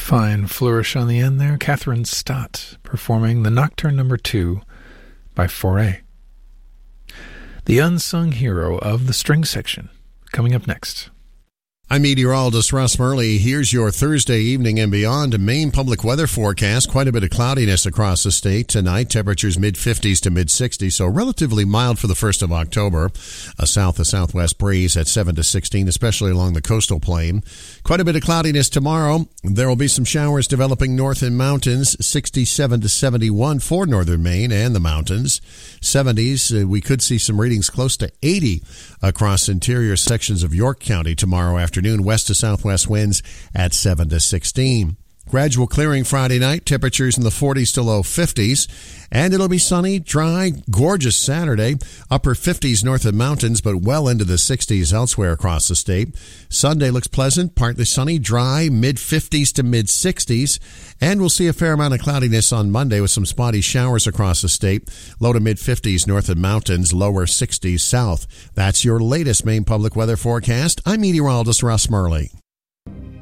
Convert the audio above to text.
Fine flourish on the end there. Catherine Stott performing the Nocturne No. 2 by Fauré. The unsung hero of the string section, coming up next. I'm meteorologist Russ Murley. Here's your Thursday evening and beyond Maine public weather forecast. Quite a bit of cloudiness across the state tonight. Temperatures mid-50s to mid-60s, so relatively mild for the 1st of October. A south to southwest breeze at 7 to 16, especially along the coastal plain. Quite a bit of cloudiness tomorrow. There will be some showers developing north in mountains. 67 to 71 for northern Maine and the mountains. 70s, we could see some readings close to 80 across interior sections of York County tomorrow afternoon. West to southwest winds at 7 to 16. Gradual clearing Friday night, temperatures in the 40s to low 50s, and it'll be sunny, dry, gorgeous Saturday, upper 50s north of mountains, but well into the 60s elsewhere across the state. Sunday looks pleasant, partly sunny, dry, mid-50s to mid-60s, and we'll see a fair amount of cloudiness on Monday with some spotty showers across the state, low to mid-50s north of mountains, lower 60s south. That's your latest Maine public weather forecast. I'm meteorologist Russ Murley.